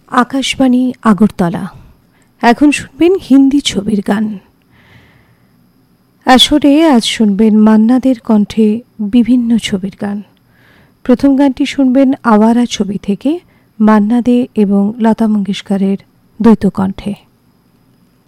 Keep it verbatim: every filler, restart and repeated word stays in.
আকাশবাণী আগরতলা। এখন শুনবেন হিন্দি ছবির গান। আসরে আজ শুনবেন মান্নাদের কণ্ঠে বিভিন্ন ছবির গান। প্রথম গানটি শুনবেন আওয়ারা ছবি থেকে, মান্না দে এবং লতা মঙ্গেশকরের দ্বৈত কণ্ঠে।